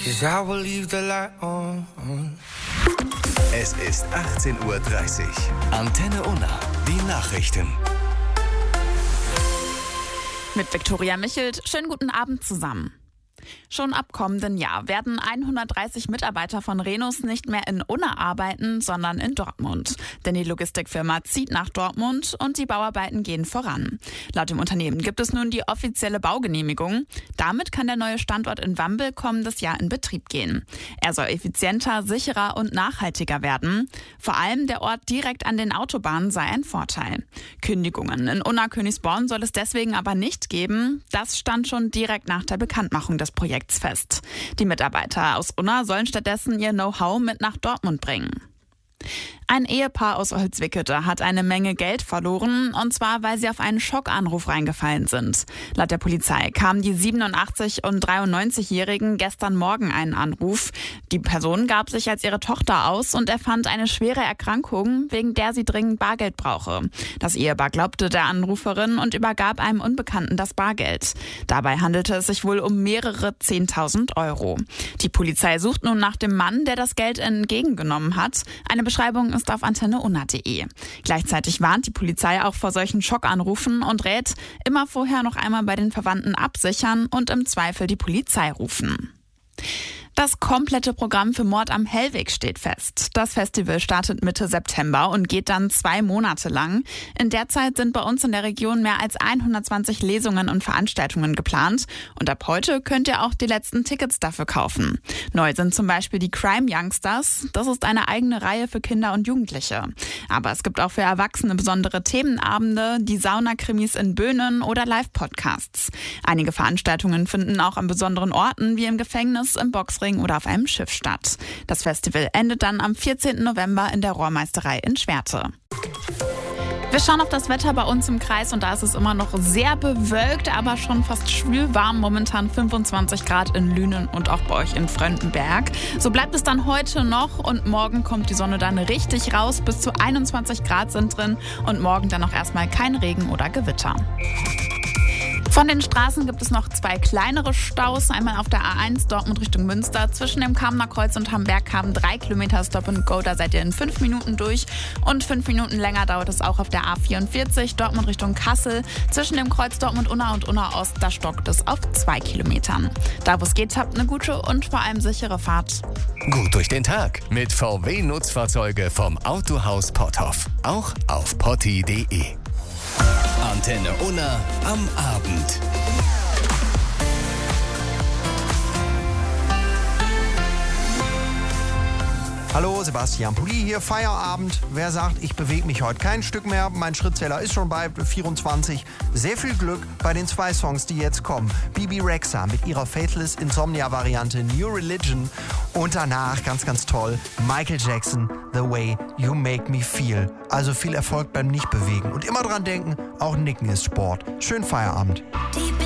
'cause I will leave the light on. Es ist 18:30 Uhr. Antenne Unna, die Nachrichten. Mit Viktoria Michelt, schönen guten Abend zusammen. Schon ab kommenden Jahr werden 130 Mitarbeiter von Rhenus nicht mehr in Unna arbeiten, sondern in Dortmund. Denn die Logistikfirma zieht nach Dortmund und die Bauarbeiten gehen voran. Laut dem Unternehmen gibt es nun die offizielle Baugenehmigung. Damit kann der neue Standort in Wambel kommendes Jahr in Betrieb gehen. Er soll effizienter, sicherer und nachhaltiger werden. Vor allem der Ort direkt an den Autobahnen sei ein Vorteil. Kündigungen in Unna-Königsborn soll es deswegen aber nicht geben. Das stand schon direkt nach der Bekanntmachung des Projekts fest. Die Mitarbeiter aus Unna sollen stattdessen ihr Know-how mit nach Dortmund bringen. Ein Ehepaar aus Holzwickede hat eine Menge Geld verloren, und zwar, weil sie auf einen Schockanruf reingefallen sind. Laut der Polizei kamen die 87- und 93-Jährigen gestern Morgen einen Anruf. Die Person gab sich als ihre Tochter aus und erfand eine schwere Erkrankung, wegen der sie dringend Bargeld brauche. Das Ehepaar glaubte der Anruferin und übergab einem Unbekannten das Bargeld. Dabei handelte es sich wohl um mehrere 10.000 Euro. Die Polizei sucht nun nach dem Mann, der das Geld entgegengenommen hat. Eine Beschreibung ist auf antenneunna.de. Gleichzeitig warnt die Polizei auch vor solchen Schockanrufen und rät, immer vorher noch einmal bei den Verwandten absichern und im Zweifel die Polizei rufen. Das komplette Programm für Mord am Hellweg steht fest. Das Festival startet Mitte September und geht dann 2 Monate lang. In der Zeit sind bei uns in der Region mehr als 120 Lesungen und Veranstaltungen geplant. Und ab heute könnt ihr auch die letzten Tickets dafür kaufen. Neu sind zum Beispiel die Crime Youngsters. Das ist eine eigene Reihe für Kinder und Jugendliche. Aber es gibt auch für Erwachsene besondere Themenabende, die Saunakrimis in Böhnen oder Live-Podcasts. Einige Veranstaltungen finden auch an besonderen Orten wie im Gefängnis, im Boxring oder auf einem Schiff statt. Das Festival endet dann am 14. November in der Rohrmeisterei in Schwerte. Wir schauen auf das Wetter bei uns im Kreis und da ist es immer noch sehr bewölkt, aber schon fast schwülwarm. Momentan 25 Grad in Lünen und auch bei euch in Fröndenberg. So bleibt es dann heute noch und morgen kommt die Sonne dann richtig raus. Bis zu 21 Grad sind drin und morgen dann noch erstmal kein Regen oder Gewitter. Von den Straßen gibt es noch 2 kleinere Staus. Einmal auf der A1 Dortmund Richtung Münster. Zwischen dem Kamener Kreuz und Hamberg haben 3 Kilometer Stop and Go. Da seid ihr in 5 Minuten durch. Und 5 Minuten länger dauert es auch auf der A44 Dortmund Richtung Kassel. Zwischen dem Kreuz Dortmund-Unna und Unna-Ost, da stockt es auf 2 Kilometern. Da wo es geht, habt eine gute und vor allem sichere Fahrt. Gut durch den Tag mit VW-Nutzfahrzeuge vom Autohaus Potthoff. Auch auf potti.de. Antenne Unna am Abend. Hallo, Sebastian Pulli hier, Feierabend. Wer sagt, ich bewege mich heute kein Stück mehr, mein Schrittzähler ist schon bei 24. Sehr viel Glück bei den 2 Songs, die jetzt kommen. Bibi Rexha mit ihrer Faithless Insomnia-Variante New Religion und danach, ganz, ganz toll, Michael Jackson, The Way You Make Me Feel. Also viel Erfolg beim Nichtbewegen und immer dran denken, auch Nicken ist Sport. Schönen Feierabend.